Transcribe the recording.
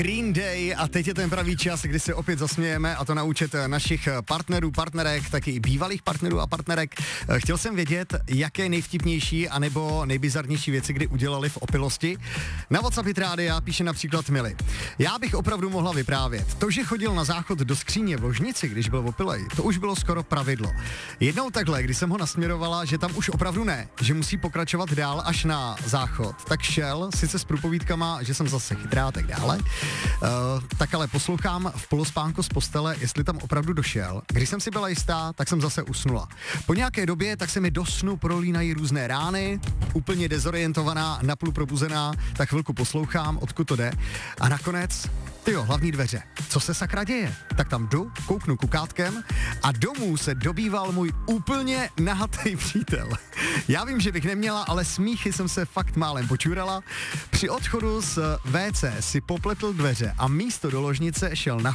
Green Day a teď je ten pravý čas, kdy se opět zasmějeme a to na účet našich partnerů, partnerek, taky i bývalých partnerů a partnerek. Chtěl jsem vědět, jaké nejvtipnější anebo nejbizarnější věci kdy udělali v opilosti. Na WhatsApp Hit Rádia píše například Mili. Já bych opravdu mohla vyprávět. To, že chodil na záchod do skříně v ložnici, když byl opilej, to už bylo skoro pravidlo. Jednou takhle, když jsem ho nasměrovala, že tam už opravdu ne, že musí pokračovat dál až na záchod, tak šel, sice s průpovídkama, že jsem zase chytrá a tak dále. Tak ale poslouchám v polospánku z postele, jestli tam opravdu došel. Když jsem si byla jistá, tak jsem zase usnula. Po nějaké době tak se mi do snu prolínají různé rány, úplně dezorientovaná, napůl probuzená, tak chvilku poslouchám, odkud to jde. A nakonec, hlavní dveře. Co se sakra děje? Tak tam jdu, kouknu kukátkem a domů se dobýval můj úplně nahatý přítel. Já vím, že bych neměla, ale smíchy jsem se fakt málem počurala. Při odchodu z WC si popletl dveře a místo do ložnice šel na